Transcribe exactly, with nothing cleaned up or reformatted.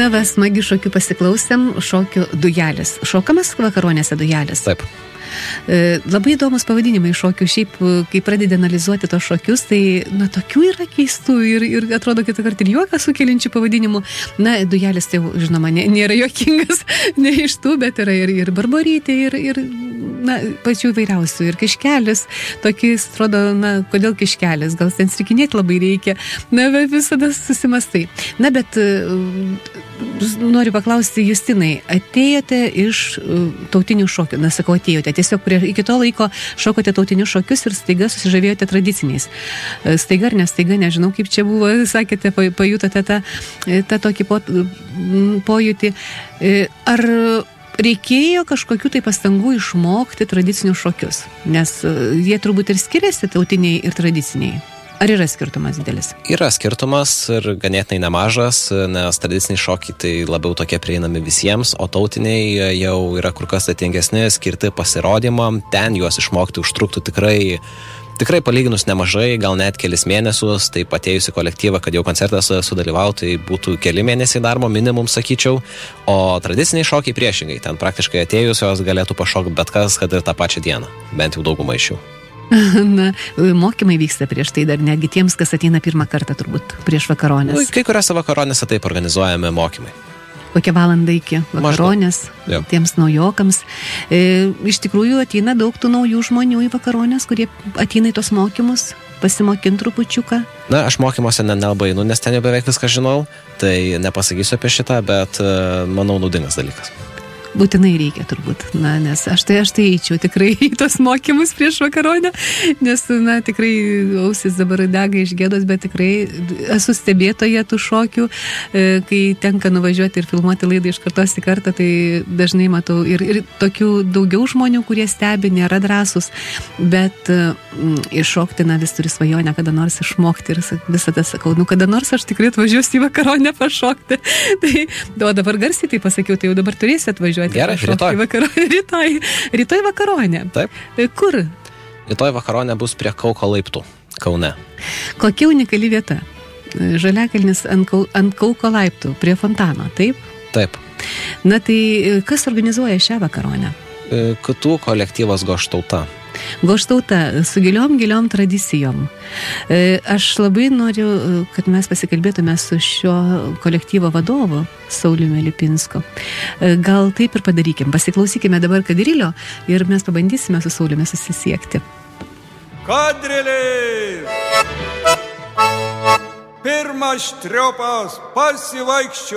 Na, va, smagi šokių pasiklausėm, šokių dujelis. Šokamas vakaronėse dujelis? Taip. Labai įdomus pavadinimai šokių. Šiaip, kai pradedi analizuoti tos šokius, tai, na, tokių yra keistų ir, ir atrodo kitą kartą ir juoką sukelinčių pavadinimų. Na, dujelis, tai, žinoma, nėra juokingas, ne iš tų, bet yra ir, ir barbarytė, ir, ir, na, pačių įvairiausių. Ir kiškelis, tokis, atrodo, na, kodėl kiškelis, gal ten strikinėti labai reikia. Na, visada susimastai. Na, bet noriu paklausti, Justinai, atėjote iš tautinių šokių, na, sakau, atėjote, tiesiog prie, iki to laiko šokote tautinius šokius ir staiga susižavėjote tradiciniais. Staiga ar nestaiga, nežinau, kaip čia buvo, sakėte, pajutote tą, tą tokį po, pojūtį. Ar reikėjo kažkokių tai pastangų išmokti tradicinius šokius? Nes jie turbūt ir skiriasi, tautiniai ir tradiciniai. Ar yra skirtumas didelis? Yra skirtumas ir ganėtinai nemažas, nes tradiciniai šokiai tai labiau tokie prieinami visiems, o tautiniai jau yra kur kas sudėtingesni, skirti pasirodymam, ten juos išmokti užtruktų tikrai, tikrai palyginus nemažai, gal net kelis mėnesius, tai atėjus į kolektyvą, kad jau koncertas sudalyvautų, tai būtų keli mėnesiai darbo minimum, sakyčiau, o tradiciniai šokiai priešingai, ten praktiškai atėjus jos galėtų pašokti bet kas, kad ir tą pačią dieną, bent jau daugumą iš jų. Na, mokymai vyksta prieš tai dar netgi tiems, kas ateina pirmą kartą turbūt prieš vakaronės. Kai kuriuose vakaronėse taip organizuojame mokymai. Kokią valandą iki vakaronės, tiems naujokams. E, iš tikrųjų ateina daug tų naujų žmonių į vakaronės, kurie ateina į tos mokymus, pasimokint trupučiuką. Na, aš mokymuose nelabai einu, nes ten jau beveik viską žinau, tai nepasakysiu apie šitą, bet manau naudingas dalykas. Būtinai reikia turbūt, na, nes aš tai, aš tai eičiau tikrai į tos mokymus prieš vakaronę, nes, na, tikrai ausis dabar dega iš gėdos, bet tikrai esu stebėtoja tų šokių, kai tenka nuvažiuoti ir filmuoti laidą iš kartos į kartą, tai dažnai matau ir, ir tokių daugiau žmonių, kurie stebi, nėra drąsus, bet mm, iššokti, na, vis turi svajonę kada nors išmokti ir visada sakau, nu, kada nors aš tikrai atvažiuosiu į vakaronę pašokti. Tai, o dabar garsiai tai pasakiau, tai jau dabar turėsi atvažiuoti. Gerai, rytoj. Vakaronė, rytoj. Rytoj vakaronė. Taip. Kur? Rytoj vakaronė bus prie Kauko laiptų, Kaune. Kokia unikali vieta? Žaliakalnis ant, Kau, ant Kauko laiptų, prie fontano, taip? Taip. Na tai kas organizuoja šią vakaronę? Kitų kolektyvas Goštauta. Goštauta su giliom, giliom tradicijom. Aš labai noriu, kad mes pasikalbėtume su šio kolektyvo vadovu, Sauliumi Lipinsku. Gal taip ir padarykim. Pasiklausykime dabar Kadrilio ir mes pabandysime su Sauliumi susisiekti. Kadrilis! Pirmas štriopas pasivaikščio.